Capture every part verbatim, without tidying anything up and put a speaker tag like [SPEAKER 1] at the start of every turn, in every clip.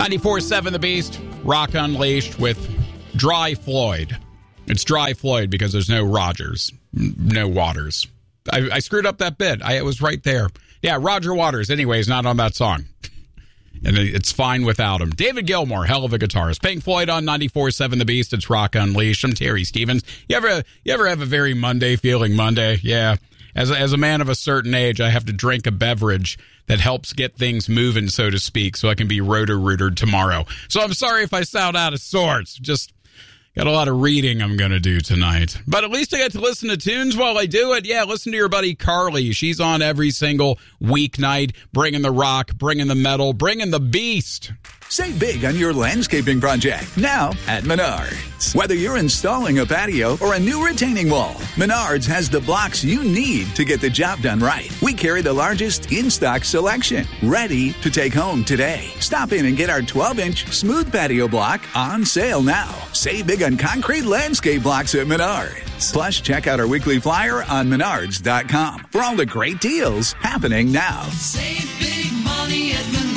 [SPEAKER 1] ninety-four seven The Beast, Rock Unleashed with Dry Floyd. It's Dry Floyd because there's no Rogers, no Waters. I, I screwed up that bit. I, it was right there. Yeah, Roger Waters, anyways, not on that song. And it's fine without him. David Gilmour, hell of a guitarist. Pink Floyd on ninety-four seven The Beast. It's Rock Unleashed. I'm Terry Stevens. You ever you ever have a very Monday feeling Monday? Yeah. As a, as a man of a certain age, I have to drink a beverage that helps get things moving, so to speak, so I can be roto-rootered tomorrow. So I'm sorry if I sound out of sorts. Just got a lot of reading I'm going to do tonight. But at least I get to listen to tunes while I do it. Yeah, listen to your buddy Carly. She's on every single weeknight, bringing the rock, bringing the metal, bringing the beast.
[SPEAKER 2] Save big on your landscaping project now at Menards. Whether you're installing a patio or a new retaining wall, Menards has the blocks you need to get the job done right. We carry the largest in-stock selection, ready to take home today. Stop in and get our twelve-inch smooth patio block on sale now. Save big on concrete landscape blocks at Menards. Plus, check out our weekly flyer on menards dot com for all the great deals happening now.
[SPEAKER 3] Save big money at Menards.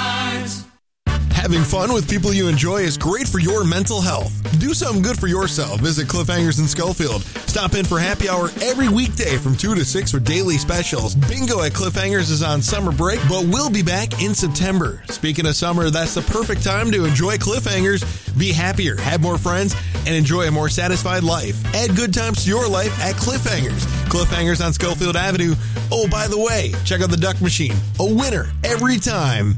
[SPEAKER 4] Having fun with people you enjoy is great for your mental health. Do something good for yourself. Visit Cliffhangers in Schofield. Stop in for happy hour every weekday from two to six for daily specials. Bingo at Cliffhangers is on summer break, but we'll be back in September. Speaking of summer, that's the perfect time to enjoy Cliffhangers. Be happier, have more friends, and enjoy a more satisfied life. Add good times to your life at Cliffhangers. Cliffhangers on Schofield Avenue. Oh, by the way, check out the Duck Machine. A winner every time.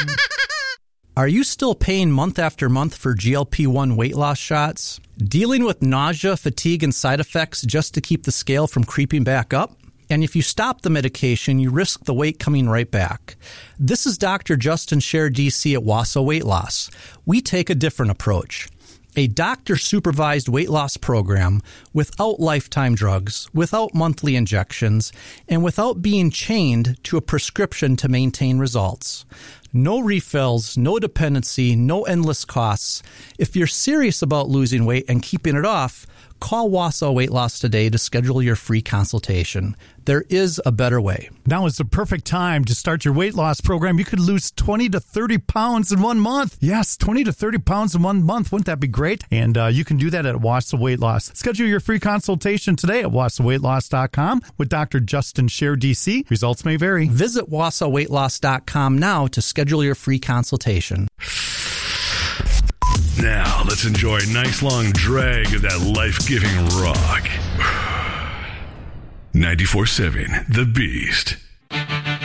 [SPEAKER 5] Are you still paying month after month for G L P one weight loss shots? Dealing with nausea, fatigue, and side effects just to keep the scale from creeping back up? And if you stop the medication, you risk the weight coming right back. This is Doctor Justin Scher, D C at Wausau Weight Loss. We take a different approach. A doctor-supervised weight loss program without lifetime drugs, without monthly injections, and without being chained to a prescription to maintain results. No refills, no dependency, no endless costs. If you're serious about losing weight and keeping it off, call Wausau Weight Loss today to schedule your free consultation. There is a better way.
[SPEAKER 6] Now is the perfect time to start your weight loss program. You could lose twenty to thirty pounds in one month. Yes, twenty to thirty pounds in one month. Wouldn't that be great? And uh, you can do that at Wausau Weight Loss. Schedule your free consultation today at wausau weight loss dot com with Doctor Justin Scher, D C. Results may vary.
[SPEAKER 5] Visit wausau weight loss dot com now to schedule your free consultation.
[SPEAKER 7] Now, let's enjoy a nice long drag of that life-giving rock. ninety-four seven The Beast.